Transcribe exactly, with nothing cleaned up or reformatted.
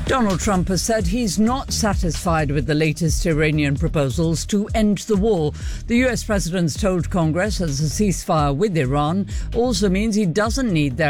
Donald Trump has said he's not satisfied with the latest Iranian proposals to end the war. The U S president's told Congress that a ceasefire with Iran also means he doesn't need their